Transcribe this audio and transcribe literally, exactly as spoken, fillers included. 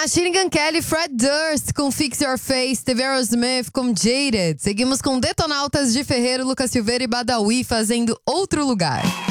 Machine Gun Kelly, Fred Durst com Fix Your Face, teve Aerosmith com Jaded. Seguimos com Detonautas de Ferreiro, Lucas Silveira e Badawi fazendo Outro Lugar.